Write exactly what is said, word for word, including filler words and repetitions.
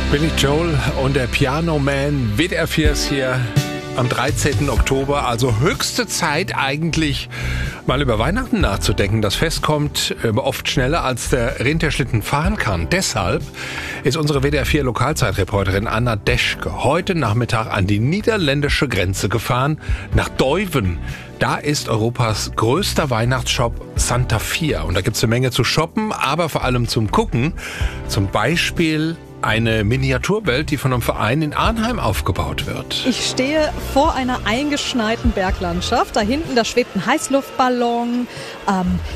Billy Joel und der Piano Man, W D R vier ist hier am dreizehnten Oktober, also höchste Zeit eigentlich mal über Weihnachten nachzudenken. Das Fest kommt oft schneller, als der Rentierschlitten fahren kann. Deshalb ist unsere W D R vier Lokalzeitreporterin Anna Deschke heute Nachmittag an die niederländische Grenze gefahren, nach Duiven. Da ist Europas größter Weihnachtsshop Santa Vier. Und da gibt's eine Menge zu shoppen, aber vor allem zum Gucken. Zum Beispiel eine Miniaturwelt, die von einem Verein in Arnheim aufgebaut wird. Ich stehe vor einer eingeschneiten Berglandschaft. Da hinten, da schwebt ein Heißluftballon. Ähm,